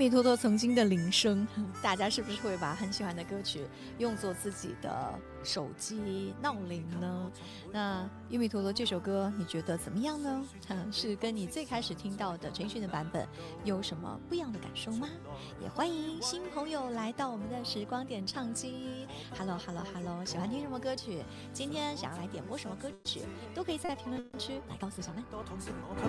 弥陀陀曾经的铃声，大家是不是会把很喜欢的歌曲用作自己的手机闹铃呢？那玉弥陀陀这首歌你觉得怎么样呢？是跟你最开始听到的陈奕迅的版本有什么不一样的感受吗？也欢迎新朋友来到我们的时光点唱机。 Hello， 喜欢听什么歌曲？今天想要来点播什么歌曲，都可以在评论区来告诉小曼。